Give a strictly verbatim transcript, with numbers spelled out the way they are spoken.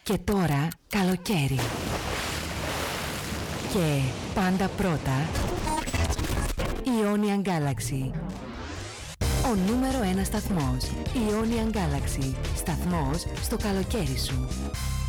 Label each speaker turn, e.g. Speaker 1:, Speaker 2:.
Speaker 1: Και τώρα καλοκαίρι. Και πάντα πρώτα Ionian Galaxy. Ο νούμερο ένα σταθμός Ionian Galaxy. Σταθμός στο καλοκαίρι σου.